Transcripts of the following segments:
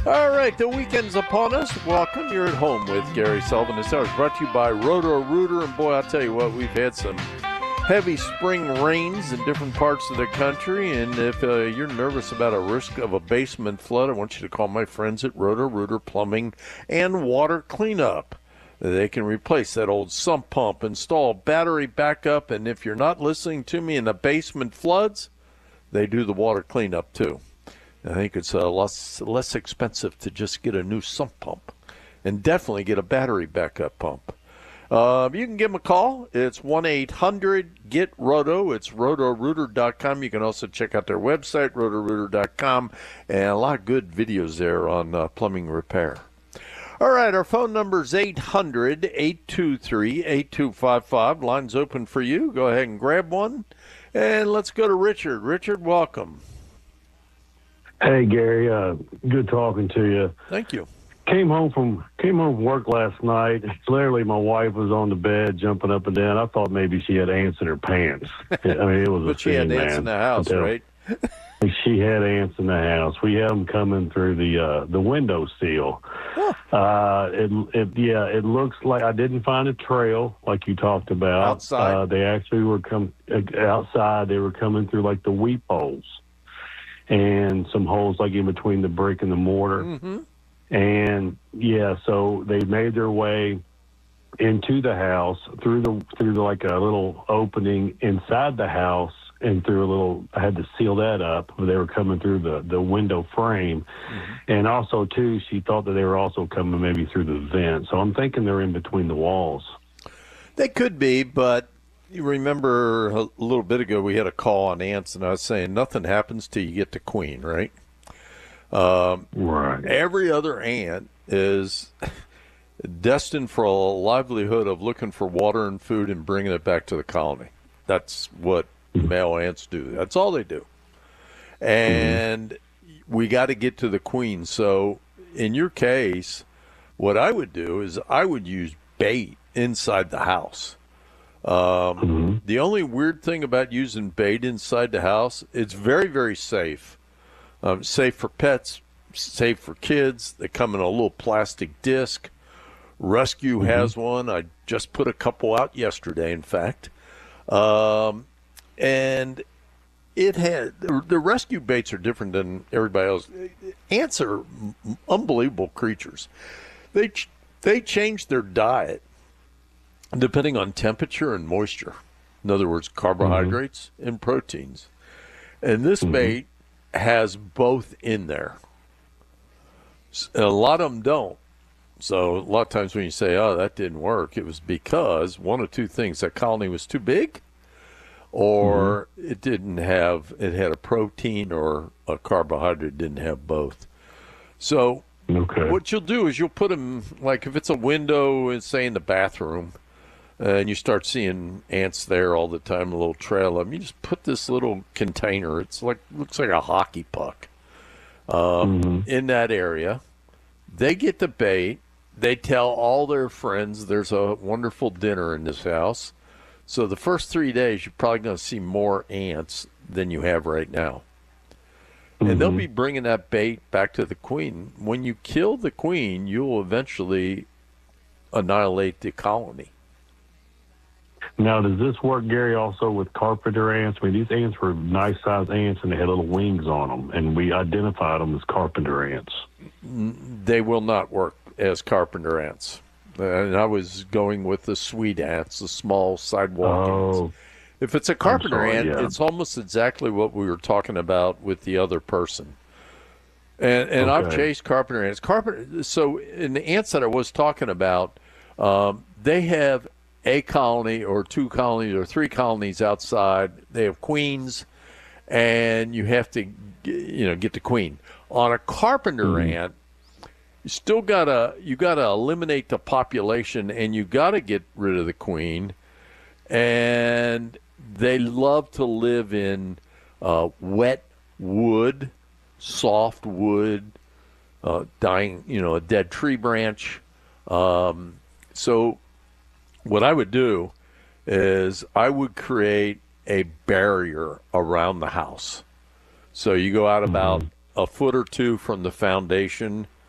All right, the weekend's upon us. Welcome. You're at home with Gary Sullivan. This hour is brought to you by Roto-Rooter. And boy, I'll tell you what, we've had some heavy spring rains in different parts of the country. And if you're nervous about a risk of a basement flood, I want you to call my friends at Roto-Rooter Plumbing and Water Cleanup. They can replace that old sump pump, install battery backup, and if you're not listening to me and the basement floods, they do the water cleanup too. I think it's less expensive to just get a new sump pump and definitely get a battery backup pump. You can give them a call. It's 1-800-GET-ROTO. It's rotorooter.com. You can also check out their website, rotorooter.com, and a lot of good videos there on plumbing repair. All right, our phone number is 800-823-8255. Line's open for you. Go ahead and grab one. And let's go to Richard. Richard, welcome. Hey, Gary. Good talking to you. Thank you. Came home from work last night. Literally, my wife was on the bed jumping up and down. I thought maybe she had ants in her pants. I mean, it was but she had ants in the house, right? She had ants in the house. We had them coming through the window sill. Huh. It looks like I didn't find a trail like you talked about. Outside? They actually were outside. They were coming through like the weep holes and some holes like in between the brick and the mortar. Mm-hmm. And so they made their way into the house through like a little opening inside the house. And I had to seal that up. They were coming through the window frame. Mm-hmm. And also, too, she thought that they were also coming maybe through the vent. So I'm thinking they're in between the walls. They could be, but you remember a little bit ago we had a call on ants, and I was saying nothing happens till you get to queen, right? Right. Every other ant is destined for a livelihood of looking for water and food and bringing it back to the colony. That's what male ants do. That's all they do. And we got to get to the queen. So in your case, what I would do is I would use bait inside the house. The only weird thing about using bait inside the house, it's very, very safe. Safe for pets, safe for kids. They come in a little plastic disc. Rescue has one. I just put a couple out yesterday, in fact. And it had the rescue baits are different than everybody else. Ants are unbelievable creatures. They change their diet depending on temperature and moisture. In other words, carbohydrates and proteins. And this bait has both in there. And a lot of them don't. So a lot of times when you say, oh, that didn't work, it was because one of two things. That colony was too big, or it had a protein or a carbohydrate, didn't have both. So what you'll do is you'll put them, like if it's a window, say in the bathroom, and you start seeing ants there all the time, a little trail of them, you just put this little container, looks like a hockey puck, in that area. They get the bait. They tell all their friends there's a wonderful dinner in this house. So the first 3 days, you're probably going to see more ants than you have right now. And they'll be bringing that bait back to the queen. When you kill the queen, you'll eventually annihilate the colony. Now, does this work, Gary, also with carpenter ants? I mean, these ants were nice-sized ants, and they had little wings on them, and we identified them as carpenter ants. They will not work as carpenter ants. And I was going with the sweet ants, the small sidewalk ants. If it's a carpenter ant, it's almost exactly what we were talking about with the other person. And I've chased carpenter ants. So in the ants that I was talking about, they have a colony or two colonies or three colonies outside. They have queens, and you have to get the queen. On a carpenter ant, you still gotta eliminate the population, and you gotta get rid of the queen. And they love to live in wet wood, soft wood, dying, a dead tree branch. So what I would do is I would create a barrier around the house. So you go out about a foot or two from the foundation,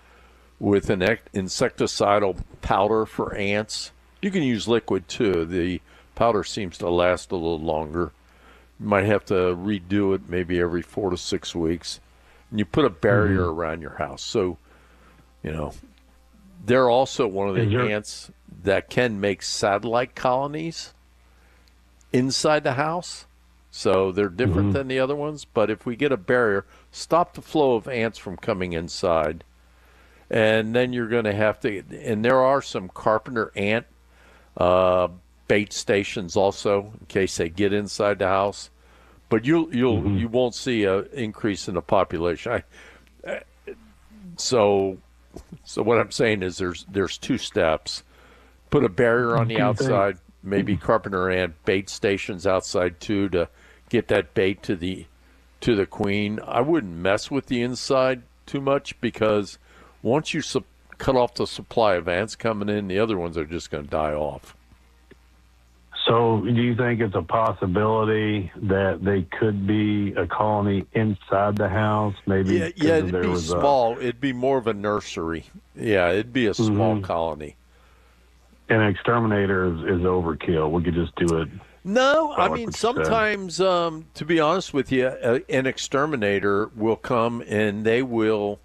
with an insecticidal powder for ants. You can use liquid too. The powder seems to last a little longer. You might have to redo it maybe every 4 to 6 weeks. And you put a barrier around your house. So, they're also one of the ants that can make satellite colonies inside the house. So they're different than the other ones. But if we get a barrier, stop the flow of ants from coming inside. And then you're going to have to, and there are some carpenter ant bait stations also in case they get inside the house. But you won't see an increase in the population. So what I'm saying is there's 2 steps. Put a barrier on the outside, maybe carpenter ant bait stations outside too to get that bait to the queen. I wouldn't mess with the inside too much because once you cut off the supply of ants coming in, the other ones are just going to die off. So do you think it's a possibility that they could be a colony inside the house? Maybe yeah, it'd be small. It'd be more of a nursery. Yeah, it'd be a small colony. An exterminator is overkill. We could just do it. No, I mean, sometimes, to be honest with you, an exterminator will come and they will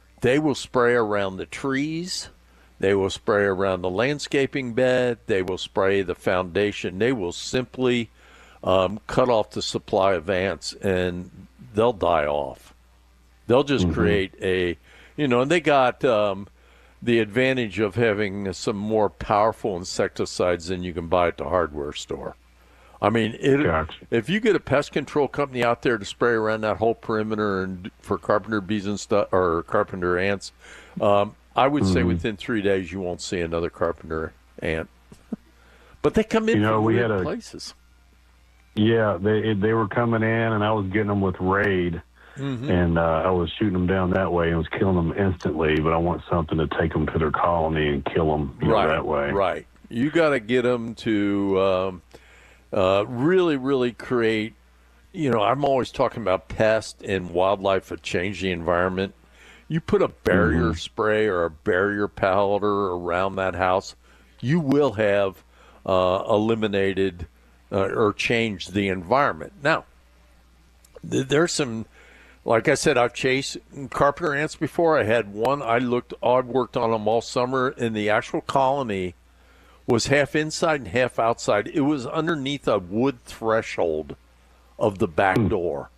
spray around the trees. They will spray around the landscaping bed. They will spray the foundation. They will simply cut off the supply of ants, and they'll die off. They'll just create and they got the advantage of having some more powerful insecticides than you can buy at the hardware store. I mean, if you get a pest control company out there to spray around that whole perimeter and for carpenter bees and stuff, or carpenter ants, I would say within 3 days you won't see another carpenter ant. But they come in from weird places. Yeah, they were coming in, and I was getting them with Raid, and I was shooting them down that way and was killing them instantly. But I want something to take them to their colony and kill them that way. Right. You got to get them to really, really create. I'm always talking about pests and wildlife that change the environment. You put a barrier spray or a barrier powder around that house, you will have eliminated or changed the environment. Now, there's some, like I said, I've chased carpenter ants before. I had one. I worked on them all summer, and the actual colony was half inside and half outside. It was underneath a wood threshold of the back door.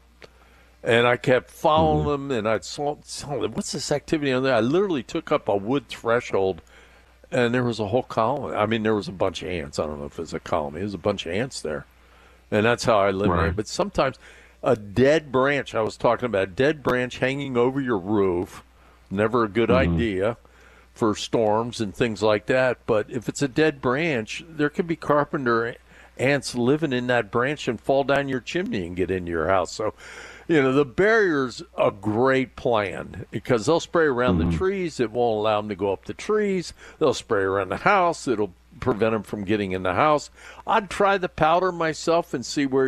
And I kept following them, and I'd saw, what's this activity on there? I literally took up a wood threshold, and there was a whole colony. I mean, there was a bunch of ants. I don't know if it was a colony. There was a bunch of ants there. And that's how I eliminated it. Right. But sometimes a dead branch, I was talking about, a dead branch hanging over your roof, never a good idea for storms and things like that. But if it's a dead branch, there could be carpenter ants living in that branch and fall down your chimney and get into your house. So, the barrier's a great plan because they'll spray around the trees. It won't allow them to go up the trees. They'll spray around the house. It'll prevent them from getting in the house. I'd try the powder myself and see where